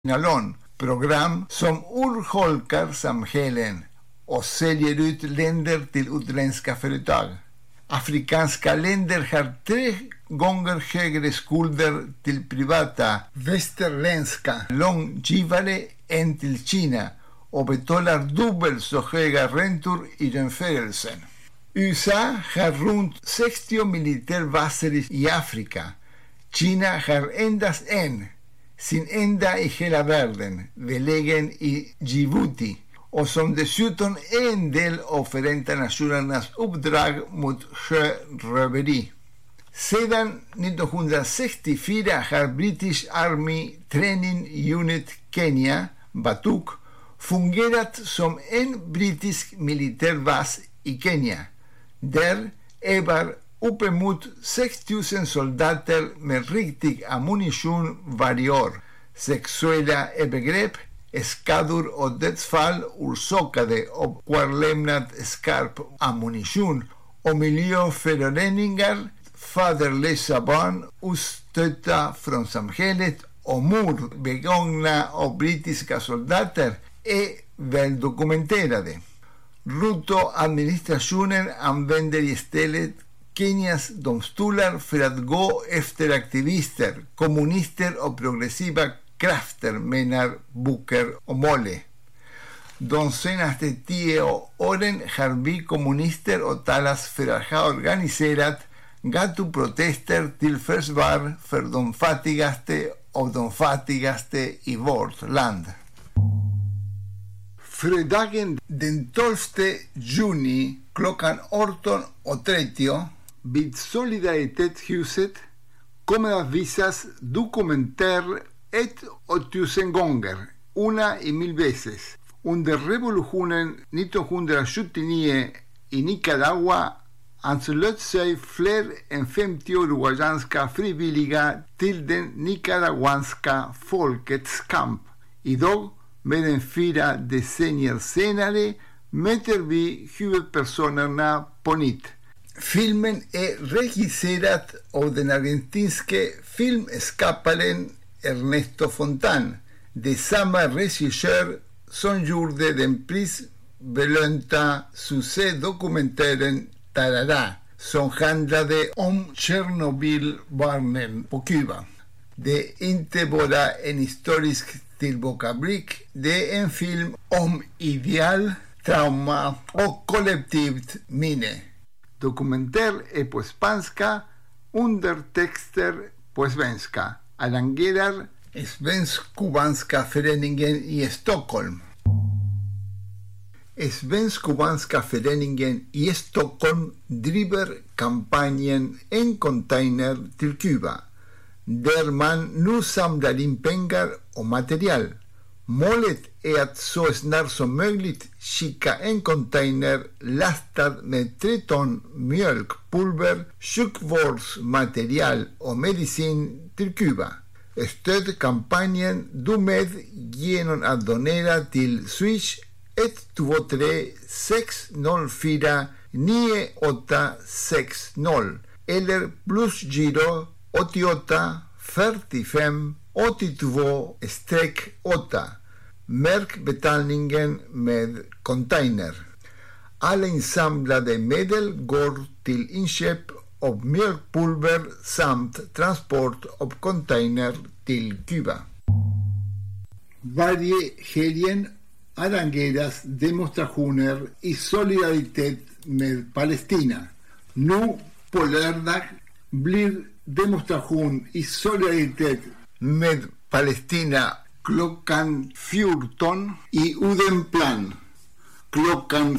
Nalon, program som urholkar samhällen och säljer ut länder till utländska företag. Afrikanska länder har 3 gånger högre skulder till privata västerländska långivare än till Kina och betalar dubbelt så höga räntor i jämförelsen. USA har runt 60 militärbaser i Afrika. Kina har endast en, sin enda i hela världen, belägen i Djibouti, och som dessutom är en del av Förenta Nationernas uppdrag mot sjöröveri. Sedan 1964 har British Army Training Unit Kenya, BATUK, fungerat som en brittisk militärbas i Kenya. Där övar uppemot 6 000 soldater med riktig ammunition varje år. Sexuella övergrepp, skador och dödsfall orsakade av kvarlämnad skarp ammunition och miljöföroreningar, faderlösa barn utstötta från samhället och mord begångna av brittiska soldater är väl dokumenterade. Ruto-administrationen använder istället Kenias domstolar för att gå efter aktivister, kommunister och progressiva krafter, menar Booker och Mole. De senaste 10 åren har vi kommunister åtalats för att ha organiserat gatuprotester till försvar för de fattigaste av de fattigaste i vårt land. Fredagen den 12 juni klockan 18:30 vid Solidaritetshuset kommer att visas dokumentär 1000 gånger, una y mil veces. Under revolutionen 1979 i Nicaragua anslöt sig fler än 50 uruguayanska frivilliga till den nicaraguanska folkets kamp. Idag, mer än 4 decennier senare, möter vi huvudpersonerna på nytt. Filmen är regisserad av den argentinske filmskaparen Ernesto Fontan, det samma regissör som gjorde den prisbelönta succédokumentären Tarará, som handlade om Tjernobylbarnen på Kuba. Det är inte bara en historisk tillbakablick, det är en film om ideal, trauma och kollektivt minne. Dokumentär är på spanska, undertexter på svenska. Arrangerar Svensk-Kubanska föreningen i Stockholm. Svensk-Kubanska föreningen i Stockholm driver kampanjen En container till Kuba, där man nu samlar in pengar och material. Målet är att så snart som möjligt skicka en container lastad med 3 ton mjölkpulver, sjukvårdsmaterial och medicin till Kuba. Stöd kampanjen du med genom att donera till Swish 123 604 9860 eller plusgiro 88 45 82-8. Märk betalningen med container. Alla insamlade medel går till inköp av mjölkpulver samt transport av container till Kuba. Varje helgen arrangeras demonstrationer i solidaritet med Palestina. Nu på lördag blir demonstration i solidaritet med Palestina klockan 14 i Odenplan. Klockan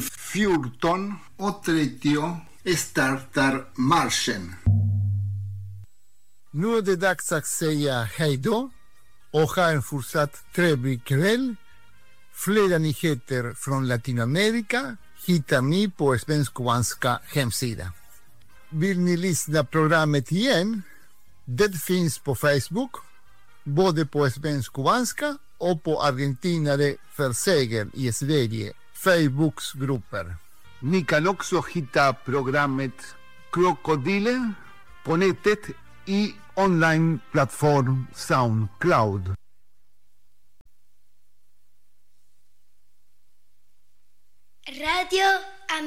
14:30 startar marschen. Nu är det dags att säga hej då och ha en fortsatt trevlig kväll. Flera nyheter från Latinamerika hittar ni på Svensk-Kubanska hemsida. Vill ni lyssna programmet igen? Det finns på Facebook, både på Svensk-Kubanska och på Argentinare för seger i Sverige, Facebooks grupper. Ni kan också hitta programmet Krokodilen på nätet i online-plattform SoundCloud. Radio